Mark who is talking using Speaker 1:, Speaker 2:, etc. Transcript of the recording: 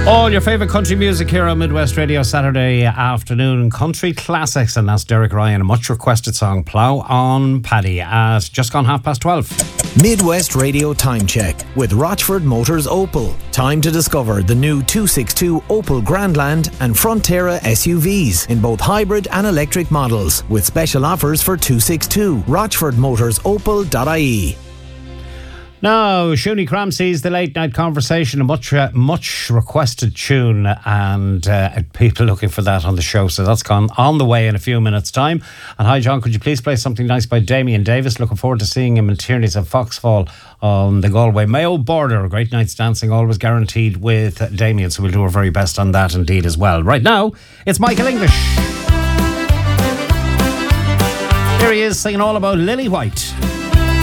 Speaker 1: All your favourite country music here on Midwest Radio Saturday afternoon. Country classics, and that's Derek Ryan, a much requested song, Plough on Paddy, at just gone 12:30.
Speaker 2: Midwest Radio Time Check with Rochford Motors Opel. Time to discover the new 262 Opel Grandland and Frontera SUVs in both hybrid and electric models, with special offers for 262. RochfordMotorsOpel.ie.
Speaker 1: Now, Shuni Cramsey's The Late Night Conversation, a much requested tune, and people looking for that on the show. So that's gone on the way in a few minutes' time. And hi, John, could you please play something nice by Damien Davis? Looking forward to seeing him in Tierney's at Foxfall on the Galway Mayo border. A great night's dancing, always guaranteed with Damien. So we'll do our very best on that indeed as well. Right now, it's Michael English. Here he is singing all about Lily White.